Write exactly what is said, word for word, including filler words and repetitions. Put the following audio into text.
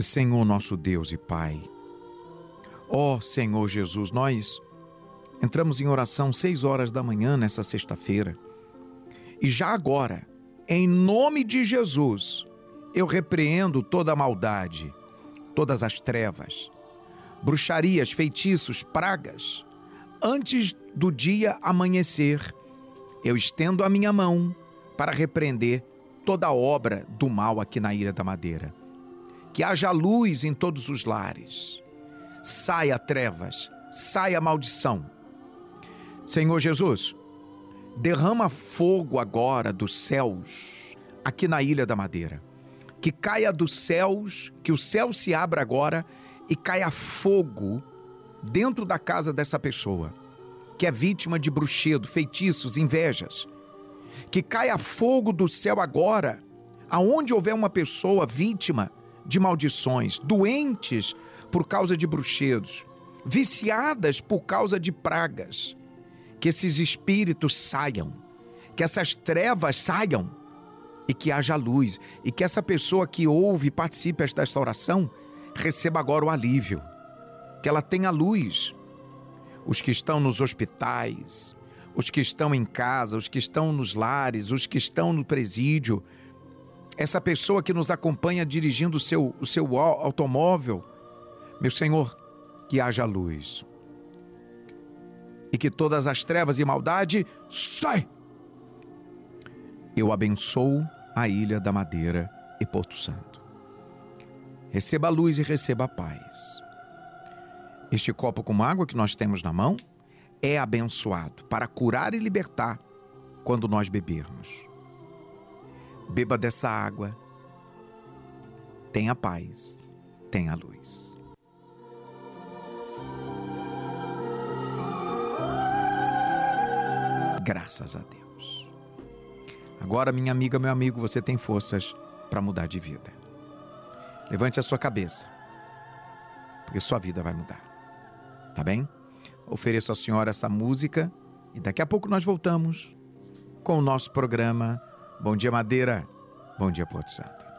Senhor nosso Deus e Pai, ó Senhor Jesus, nós entramos em oração seis horas da manhã nessa sexta-feira e já agora, em nome de Jesus, eu repreendo toda a maldade, todas as trevas, bruxarias, feitiços, pragas. Antes do dia amanhecer, eu estendo a minha mão para repreender toda a obra do mal aqui na Ilha da Madeira. Que haja luz em todos os lares. Saia trevas, saia maldição. Senhor Jesus, derrama fogo agora dos céus aqui na Ilha da Madeira. Que caia dos céus, que o céu se abra agora e caia fogo dentro da casa dessa pessoa, que é vítima de bruxedo, feitiços, invejas. Que caia fogo do céu agora, aonde houver uma pessoa vítima de maldições, doentes por causa de bruxedos, viciadas por causa de pragas. Que esses espíritos saiam, que essas trevas saiam e que haja luz, e que essa pessoa que ouve e participe desta oração receba agora o alívio, que ela tenha luz. Os que estão nos hospitais, os que estão em casa, os que estão nos lares, os que estão no presídio, essa pessoa que nos acompanha dirigindo o seu, o seu automóvel, meu Senhor, que haja luz e que todas as trevas e maldade sai. Eu abençoo a Ilha da Madeira e Porto Santo. Receba a luz e receba a paz. Este copo com água que nós temos na mão é abençoado para curar e libertar quando nós bebermos. Beba dessa água, tenha paz, tenha luz. Graças a Deus. Agora, minha amiga, meu amigo, você tem forças para mudar de vida. Levante a sua cabeça, porque sua vida vai mudar. Tá bem? Ofereço à senhora essa música e daqui a pouco nós voltamos com o nosso programa Bom Dia Madeira, Bom Dia Porto Santo.